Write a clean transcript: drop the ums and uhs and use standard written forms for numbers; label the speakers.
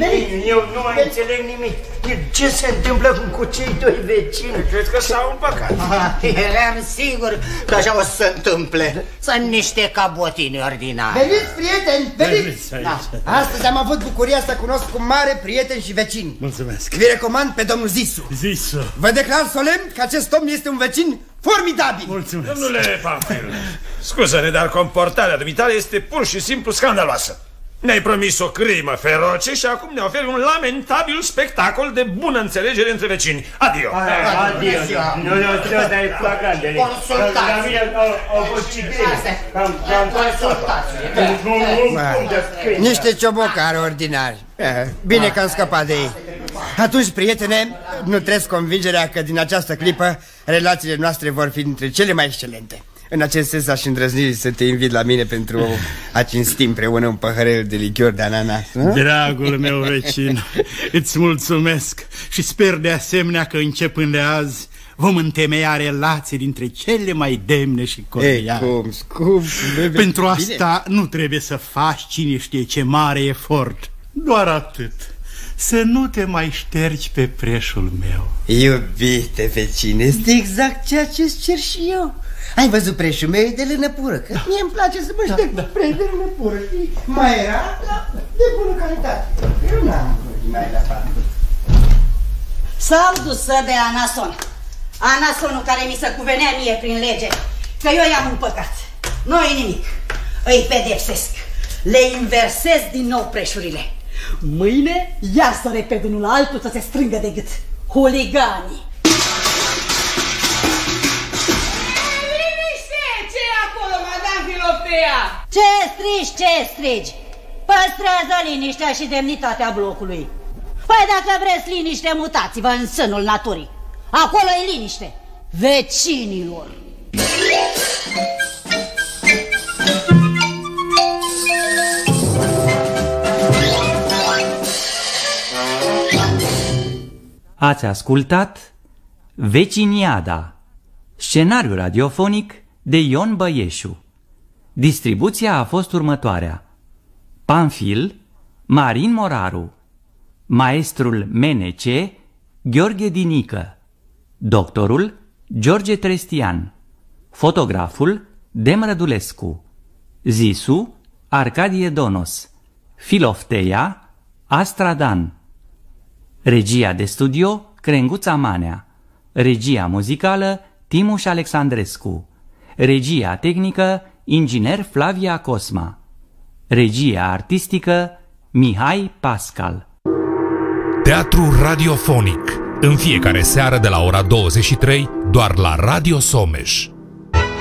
Speaker 1: Eu nu mai înțeleg nimic. Ce se întâmplă cu cei doi vecini?
Speaker 2: Cred că s-au împăcat.
Speaker 3: Eram sigur că așa o să se întâmple. Sunt niște cabotini ordinari.
Speaker 4: Veniți, prieteni, veniți! Astăzi am avut bucuria să cunosc cu mare prieteni și vecini.
Speaker 5: Mulțumesc.
Speaker 4: Vi recomand pe domnul Zisu.
Speaker 5: Zisu.
Speaker 4: Vă declar solemn că acest om este un vecin formidabil.
Speaker 5: Mulțumesc.
Speaker 2: Domnule Pamfil, scuză-ne, dar comportarea dumitale este pur și simplu scandaloasă. Ne-ai promis o crimă feroce și acum ne oferi un lamentabil spectacol de bună înțelegere între vecini. Adio!
Speaker 1: Adio! Nu, dar e flagrant.
Speaker 3: Consultați!
Speaker 1: Au fost și
Speaker 3: Consultați!
Speaker 4: Niște ciobocari ordinari. Bine că am scăpat de ei. Atunci, prietene, nu trăiesc convingerea că din această clipă relațiile noastre vor fi dintre cele mai excelente. În acest sens aș îndrăzni să te invit la mine pentru a cinsti împreună un păhărel de lichior de ananas.
Speaker 5: Dragul meu vecin, îți mulțumesc și sper de asemenea că începând de azi vom întemeia relații dintre cele mai demne și cordiale. Pentru asta nu trebuie să faci cine știe ce mare efort. Doar atât. Să nu te mai ștergi pe preșul meu.
Speaker 4: Iubite vecine, este exact ceea ce-ți cer și eu. Ai văzut preșul meu de lână pură, că mie îmi place să mă șterg preț de lână pură, știi? Mai era de bună calitate. Eu n-am mai la fapt.
Speaker 6: S-au dus să dea Anason. Anasonul care mi se cuvenea mie prin lege, că eu i-am împăcat. Nu-i nimic. Îi pedepsesc. Le inversez din nou preșurile. Mâine iar să repede unul altul să se strângă de gât. Huliganii. Ce strigi, ce strigi? Păstrează liniștea și demnitatea blocului. Păi dacă vreți liniște, mutați-vă în sânul naturii. Acolo e liniște, vecinilor.
Speaker 7: Ați ascultat Veciniada, scenariu radiofonic de Ion Băieșu. Distribuția a fost următoarea: Pamfil, Marin Moraru, maestrul MNC, Gheorghe Dinică, doctorul, George Trestian, fotograful, Dem Rădulescu, Zisu, Arcadie Donos, Filofteia, Astra Dan, regia de studio, Crenguța Manea, regia muzicală, Timuș Alexandrescu, regia tehnică, inginer Flavia Cosma, regia artistică, Mihai Pascal.
Speaker 8: Teatru radiofonic, în fiecare seară de la ora 23, doar la Radio Someș.